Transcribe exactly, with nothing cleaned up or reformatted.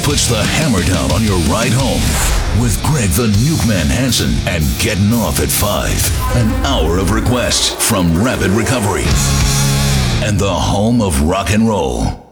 puts the hammer down on your ride home with Greg the Nukeman Hansen and Getting Off at five. An hour of requests from Rapid Recovery and the home of rock and roll.